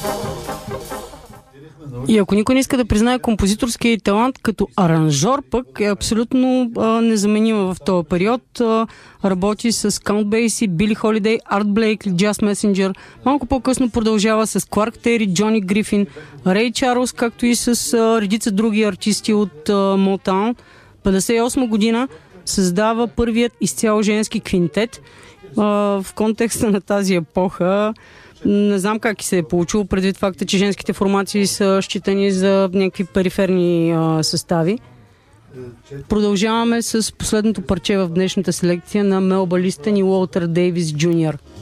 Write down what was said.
И ако никой не иска да признае композиторския талант, като аранжор пък е абсолютно незаменима в този период. Работи с Count Basie, Билли Холидей, Арт Блейкли, Джаз Месенджер. Малко по-късно продължава с Кларк Тери, Джони Грифин, Рей Чарлз, както и с редица други артисти от Motown. 1958 година създава първият изцяло женски квинтет. В контекста на тази епоха не знам как се е получило, предвид факта, че женските формации са считани за някакви периферни състави. Продължаваме с последното парче в днешната селекция на Мелба Листън и Уолтер Дейвис Джуниор.